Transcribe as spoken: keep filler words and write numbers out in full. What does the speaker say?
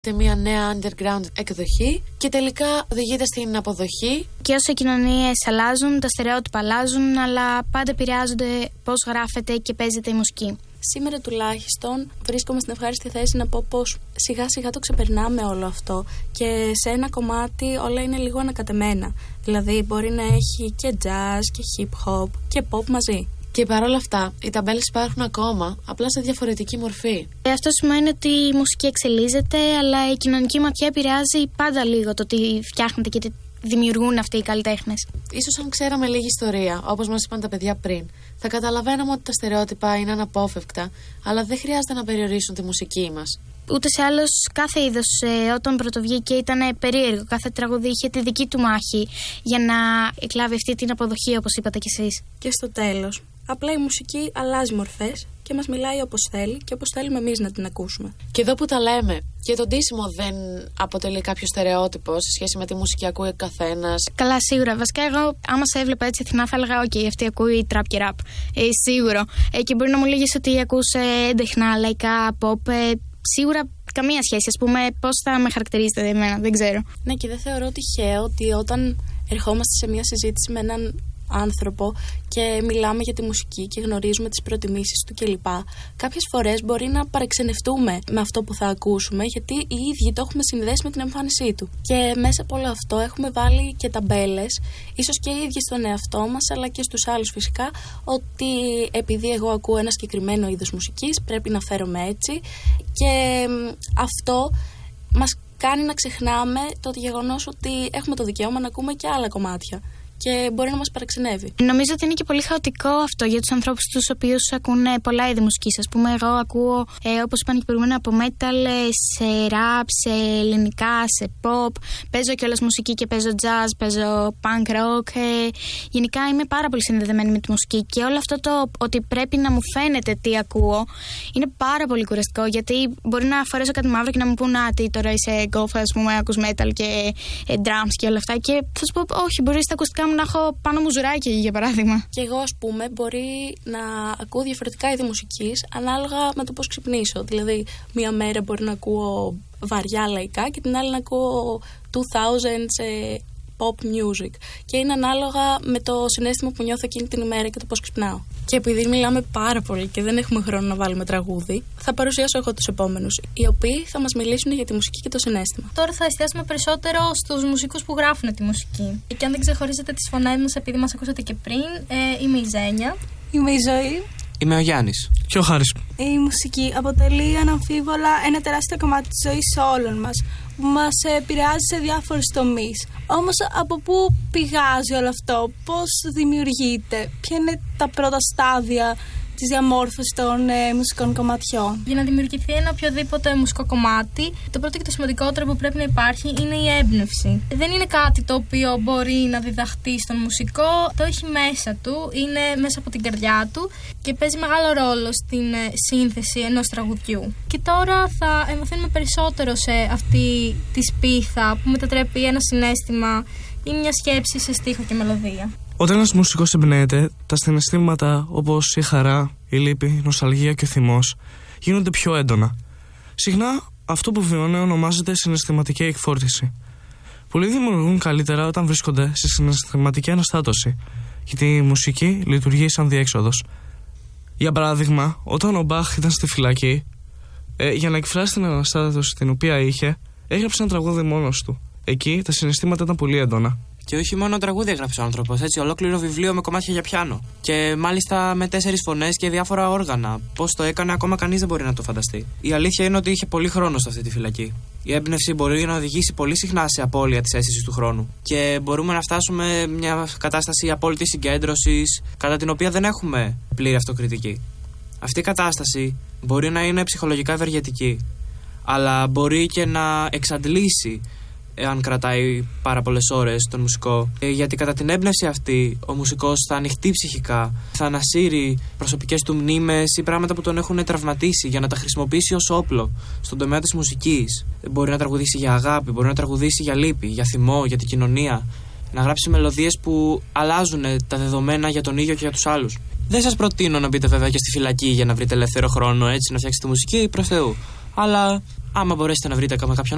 μια νέα underground εκδοχή και τελικά οδηγείται στην αποδοχή. Και όσο οι κοινωνίες αλλάζουν, τα στερεότυπα αλλάζουν, αλλά πάντα επηρεάζονται πώς γράφεται και παίζεται η μουσική. Σήμερα τουλάχιστον βρίσκομαι στην ευχάριστη θέση να πω πως σιγά σιγά το ξεπερνάμε όλο αυτό και σε ένα κομμάτι όλα είναι λίγο ανακατεμένα. Δηλαδή μπορεί να έχει και jazz και hip hop και pop μαζί. Και παρόλα αυτά, οι ταμπέλες υπάρχουν ακόμα, απλά σε διαφορετική μορφή. Αυτό σημαίνει ότι η μουσική εξελίσσεται, αλλά η κοινωνική ματιά επηρεάζει πάντα λίγο το τι φτιάχνεται και τι δημιουργούν αυτοί οι καλλιτέχνες. Ίσως αν ξέραμε λίγη ιστορία, όπως μας είπαν τα παιδιά πριν, θα καταλαβαίναμε ότι τα στερεότυπα είναι αναπόφευκτα, αλλά δεν χρειάζεται να περιορίσουν τη μουσική μας. Ούτως ή άλλως, κάθε είδος ε, όταν πρωτοβγήκε ήταν περίεργο. Κάθε τραγούδι είχε τη δική του μάχη για να εκλάβει αυτή την αποδοχή, όπως είπατε κι εσείς. Και στο τέλος, απλά η μουσική αλλάζει μορφές και μας μιλάει όπως θέλει και όπως θέλουμε εμείς να την ακούσουμε. Και εδώ που τα λέμε, και το ντύσιμο δεν αποτελεί κάποιο στερεότυπο σε σχέση με τη μουσική ακούει ο καθένας. Καλά, σίγουρα. Βασικά, εγώ άμα σε έβλεπα έτσι Αθηνά, θα έλεγα: OK, αυτή ακούει τραπ και ραπ. Ε, σίγουρο. Ε, και μπορεί να μου λέγεις ότι ακούς ε, έντεχνα, λαϊκά, pop. Ε, σίγουρα καμία σχέση. Ας πούμε, πώς θα με χαρακτηρίζετε εμένα, δεν ξέρω. Ναι, και δεν θεωρώ τυχαίο ότι όταν ερχόμαστε σε μια συζήτηση με έναν άνθρωπο και μιλάμε για τη μουσική και γνωρίζουμε τις προτιμήσεις του κλπ. Κάποιες φορές μπορεί να παρεξενευτούμε με αυτό που θα ακούσουμε, γιατί οι ίδιοι το έχουμε συνδέσει με την εμφάνισή του. Και μέσα από όλο αυτό έχουμε βάλει και ταμπέλες, ίσως και οι ίδιοι στον εαυτό μας, αλλά και στους άλλους φυσικά, ότι επειδή εγώ ακούω ένα συγκεκριμένο είδος μουσικής, πρέπει να φέρομαι έτσι. Και αυτό μας κάνει να ξεχνάμε το γεγονός ότι έχουμε το δικαίωμα να ακούμε και άλλα κομμάτια. Και μπορεί να μας παραξενεύει. Νομίζω ότι είναι και πολύ χαοτικό αυτό για τους ανθρώπους τους οποίους ακούνε πολλά είδη μουσικής. Ας πούμε, εγώ ακούω, ε, όπως είπαν και προηγούμενα, από metal, σε rap, σε ελληνικά, σε pop. Παίζω κιόλας μουσική και παίζω jazz, παίζω punk rock. Ε, γενικά είμαι πάρα πολύ συνδεδεμένη με τη μουσική. Και όλο αυτό το ότι πρέπει να μου φαίνεται τι ακούω είναι πάρα πολύ κουραστικό. Γιατί μπορεί να φορέσω κάτι μαύρο και να μου πούν: Α, τι τώρα είσαι γκόφα, ας πούμε, ακούς metal και ε, drums και όλα αυτά. Και θα σου πω: Όχι, μπορεί στα ακουστικά να έχω πάνω μου ζουράκι, για παράδειγμα. Και εγώ, ας πούμε, μπορεί να ακούω διαφορετικά είδη μουσικής ανάλογα με το πώς ξυπνήσω. Δηλαδή, μία μέρα μπορεί να ακούω βαριά λαϊκά και την άλλη να ακούω δύο χιλιάδες pop music. Και είναι ανάλογα με το συναίσθημα που νιώθω εκείνη την ημέρα και το πώς ξυπνάω. Και επειδή μιλάμε πάρα πολύ και δεν έχουμε χρόνο να βάλουμε τραγούδι, θα παρουσιάσω εγώ τους επόμενους, οι οποίοι θα μας μιλήσουν για τη μουσική και το συναίσθημα. Τώρα θα εστιάσουμε περισσότερο στους μουσικούς που γράφουν τη μουσική. Και αν δεν ξεχωρίζετε τις φωνές μας, επειδή μας ακούσατε και πριν, ε, είμαι η Ζένια. Είμαι η Ζωή. Είμαι ο Γιάννης. Και ο Χάρης. Η μουσική αποτελεί αναμφίβολα ένα τεράστιο κομμάτι της ζωής όλων μας, που μας επηρεάζει σε διάφορους τομείς. Όμως από πού πηγάζει όλο αυτό, πώς δημιουργείται, ποια είναι τα πρώτα στάδια της διαμόρφωσης των ε, μουσικών κομματιών? Για να δημιουργηθεί ένα οποιοδήποτε μουσικό κομμάτι, το πρώτο και το σημαντικότερο που πρέπει να υπάρχει είναι η έμπνευση. Δεν είναι κάτι το οποίο μπορεί να διδαχτεί στον μουσικό, το έχει μέσα του, είναι μέσα από την καρδιά του και παίζει μεγάλο ρόλο στην ε, σύνθεση ενός τραγουδιού. Και τώρα θα εμβαθύνουμε περισσότερο σε αυτή τη σπίθα που μετατρέπει ένα συναίσθημα ή μια σκέψη σε στίχο και μελωδία. Όταν ένας μουσικός εμπνέεται, τα συναισθήματα όπως η χαρά, η λύπη, η νοσταλγία και ο θυμός γίνονται πιο έντονα. Συχνά αυτό που βιώνει ονομάζεται συναισθηματική εκφόρτιση. Πολλοί δημιουργούν καλύτερα όταν βρίσκονται σε συναισθηματική αναστάτωση, γιατί η μουσική λειτουργεί σαν διέξοδος. Για παράδειγμα, όταν ο Μπαχ ήταν στη φυλακή, ε, για να εκφράσει την αναστάτωση την οποία είχε, έγραψε ένα τραγούδι μόνος του. Εκεί τα συναισθήματα ήταν πολύ έντονα. Και όχι μόνο τραγούδι έγραψε ο άνθρωπος, έτσι, ολόκληρο βιβλίο με κομμάτια για πιάνο. Και μάλιστα με τέσσερις φωνές και διάφορα όργανα. Πώς το έκανε, ακόμα κανείς δεν μπορεί να το φανταστεί. Η αλήθεια είναι ότι είχε πολύ χρόνο σε αυτή τη φυλακή. Η έμπνευση μπορεί να οδηγήσει πολύ συχνά σε απώλεια της αίσθησης του χρόνου. Και μπορούμε να φτάσουμε μια κατάσταση απόλυτης συγκέντρωσης, κατά την οποία δεν έχουμε πλήρη αυτοκριτική. Αυτή η κατάσταση μπορεί να είναι ψυχολογικά ευεργετική, αλλά μπορεί και να εξαντλήσει, εάν κρατάει πάρα πολλές ώρες τον μουσικό. Ε, γιατί κατά την έμπνευση αυτή ο μουσικός θα ανοιχτεί ψυχικά, θα ανασύρει προσωπικές του μνήμες ή πράγματα που τον έχουν τραυματίσει για να τα χρησιμοποιήσει ως όπλο στον τομέα της μουσικής. Μπορεί να τραγουδήσει για αγάπη, μπορεί να τραγουδήσει για λύπη, για θυμό, για την κοινωνία. Να γράψει μελωδίες που αλλάζουν τα δεδομένα για τον ίδιο και για τους άλλους. Δεν σας προτείνω να μπείτε βέβαια και στη φυλακή για να βρείτε ελεύθερο χρόνο, έτσι, να φτιάξετε μουσική προς Θεού. Αλλά άμα μπορέσετε να βρείτε κάποιον